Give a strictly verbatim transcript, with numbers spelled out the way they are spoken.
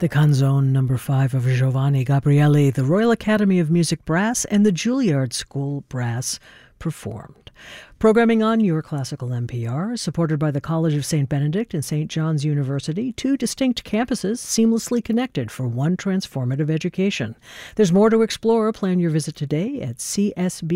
The Canzone number five of Giovanni Gabrieli, the Royal Academy of Music Brass and the Juilliard School Brass performed. Programming on Your Classical N P R, supported by the College of Saint Benedict and Saint John's University, two distinct campuses seamlessly connected for one transformative education. There's more to explore. Plan your visit today at c s b